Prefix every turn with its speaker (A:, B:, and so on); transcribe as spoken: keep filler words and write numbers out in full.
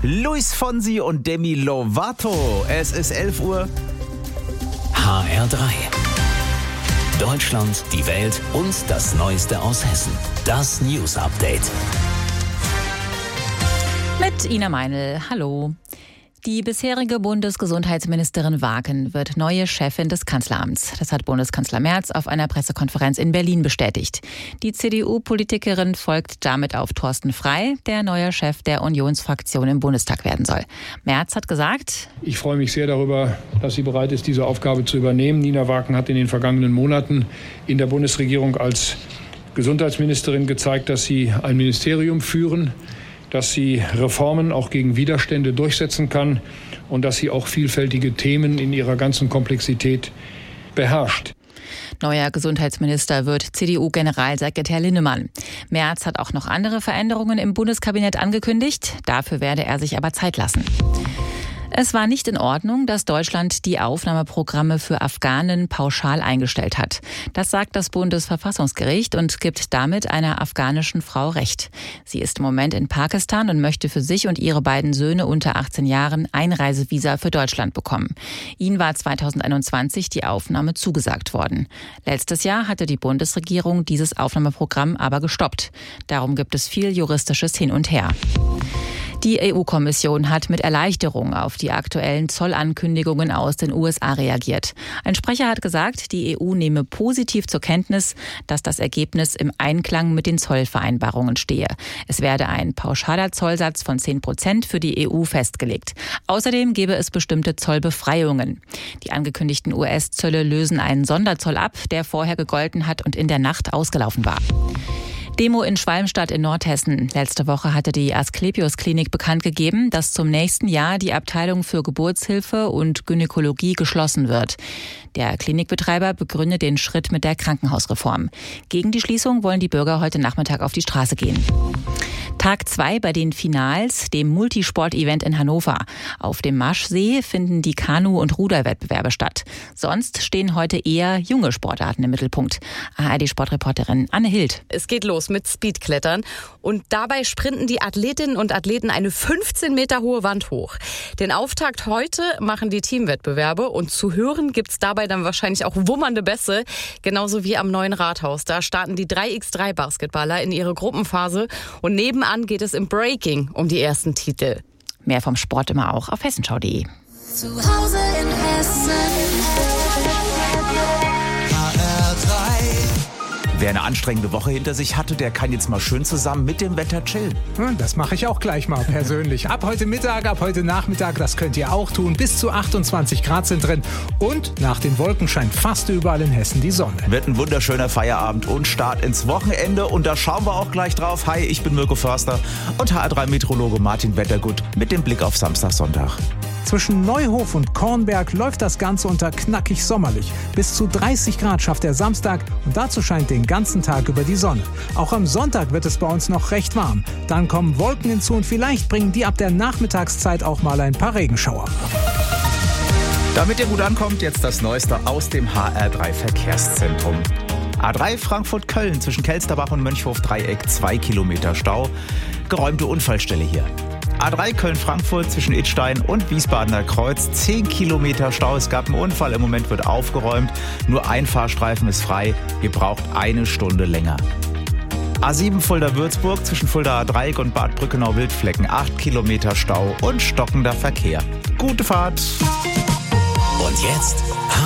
A: Luis Fonsi und Demi Lovato. Es ist elf Uhr.
B: H R drei. Deutschland, die Welt und das Neueste aus Hessen. Das News Update.
C: Mit Ina Meinl. Hallo. Die bisherige Bundesgesundheitsministerin Wagen wird neue Chefin des Kanzleramts. Das hat Bundeskanzler Merz auf einer Pressekonferenz in Berlin bestätigt. Die C D U-Politikerin folgt damit auf Thorsten Frey, der neuer Chef der Unionsfraktion im Bundestag werden soll. Merz hat gesagt:
D: Ich freue mich sehr darüber, dass sie bereit ist, diese Aufgabe zu übernehmen. Nina Wagen hat in den vergangenen Monaten in der Bundesregierung als Gesundheitsministerin gezeigt, dass sie ein Ministerium führen, dass sie Reformen auch gegen Widerstände durchsetzen kann und dass sie auch vielfältige Themen in ihrer ganzen Komplexität beherrscht.
C: Neuer Gesundheitsminister wird C D U-Generalsekretär Linnemann. Merz hat auch noch andere Veränderungen im Bundeskabinett angekündigt. Dafür werde er sich aber Zeit lassen. Es war nicht in Ordnung, dass Deutschland die Aufnahmeprogramme für Afghanen pauschal eingestellt hat. Das sagt das Bundesverfassungsgericht und gibt damit einer afghanischen Frau Recht. Sie ist im Moment in Pakistan und möchte für sich und ihre beiden Söhne unter achtzehn Jahren Einreisevisa für Deutschland bekommen. Ihnen war zweitausendeinundzwanzig die Aufnahme zugesagt worden. Letztes Jahr hatte die Bundesregierung dieses Aufnahmeprogramm aber gestoppt. Darum gibt es viel juristisches Hin und Her. Die E U-Kommission hat mit Erleichterung auf die aktuellen Zollankündigungen aus den U S A reagiert. Ein Sprecher hat gesagt, die E U nehme positiv zur Kenntnis, dass das Ergebnis im Einklang mit den Zollvereinbarungen stehe. Es werde ein pauschaler Zollsatz von zehn Prozent für die E U festgelegt. Außerdem gebe es bestimmte Zollbefreiungen. Die angekündigten U S-Zölle lösen einen Sonderzoll ab, der vorher gegolten hat und in der Nacht ausgelaufen war. Demo in Schwalmstadt in Nordhessen. Letzte Woche hatte die Asklepios-Klinik bekannt gegeben, dass zum nächsten Jahr die Abteilung für Geburtshilfe und Gynäkologie geschlossen wird. Der Klinikbetreiber begründet den Schritt mit der Krankenhausreform. Gegen die Schließung wollen die Bürger heute Nachmittag auf die Straße gehen. Tag zwei bei den Finals, dem Multisport-Event in Hannover. Auf dem Maschsee finden die Kanu- und Ruderwettbewerbe statt. Sonst stehen heute eher junge Sportarten im Mittelpunkt. A R D-Sportreporterin Anne Hild.
E: Es geht los mit Speedklettern und dabei sprinten die Athletinnen und Athleten eine fünfzehn Meter hohe Wand hoch. Den Auftakt heute machen die Teamwettbewerbe und zu hören gibt's dabei dann wahrscheinlich auch wummernde Bässe, genauso wie am neuen Rathaus. Da starten die drei gegen drei Basketballer in ihre Gruppenphase und nebenan geht es im Breaking um die ersten Titel.
C: Mehr vom Sport immer auch auf hessenschau punkt de.
F: Zu Hause in Hessen. H R drei.
A: Wer eine anstrengende Woche hinter sich hatte, der kann jetzt mal schön zusammen mit dem Wetter chillen.
G: Das mache ich auch gleich mal persönlich. Ab heute Mittag, ab heute Nachmittag, das könnt ihr auch tun. Bis zu achtundzwanzig Grad sind drin. Und nach den Wolken scheint fast überall in Hessen die Sonne.
A: Wird ein wunderschöner Feierabend und Start ins Wochenende. Und da schauen wir auch gleich drauf. Hi, ich bin Mirko Förster und H R drei Meteorologe Martin Wettergut mit dem Blick auf Samstag, Sonntag.
G: Zwischen Neuhof und Kornberg läuft das Ganze unter knackig sommerlich. Bis zu dreißig Grad schafft der Samstag und dazu scheint den ganzen Tag über die Sonne. Auch am Sonntag wird es bei uns noch recht warm. Dann kommen Wolken hinzu und vielleicht bringen die ab der Nachmittagszeit auch mal ein paar Regenschauer.
A: Damit ihr gut ankommt, jetzt das Neueste aus dem H R drei Verkehrszentrum. A drei Frankfurt-Köln zwischen Kelsterbach und Mönchhof-Dreieck, zwei Kilometer Stau. Geräumte Unfallstelle hier. A drei Köln-Frankfurt zwischen Idstein und Wiesbadener Kreuz, zehn Kilometer Stau. Es gab einen Unfall, im Moment wird aufgeräumt. Nur ein Fahrstreifen ist frei. Ihr braucht eine Stunde länger. A sieben Fulda-Würzburg zwischen Fulda-Dreieck und Bad Brückenau-Wildflecken, acht Kilometer Stau und stockender Verkehr. Gute Fahrt!
B: Und jetzt